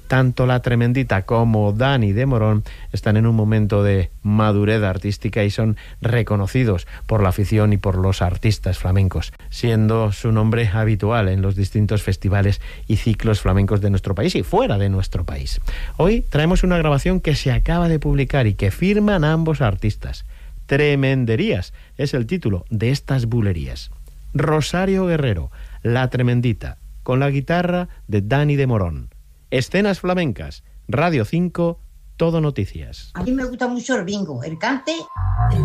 Tanto La Tremendita como Dani de Morón están en un momento de madurez artística y son reconocidos por la afición y por los artistas flamencos, siendo su nombre habitual en los distintos festivales y ciclos flamencos de nuestro país y fuera de nuestro país. Hoy traemos una grabación que se acaba de publicar y que firman ambos artistas. Tremenderías es el título de estas bulerías. Rosario Guerrero, La Tremendita, con la guitarra de Dani de Morón. Escenas flamencas, Radio 5, Todo Noticias. A mí me gusta mucho el bingo, el cante.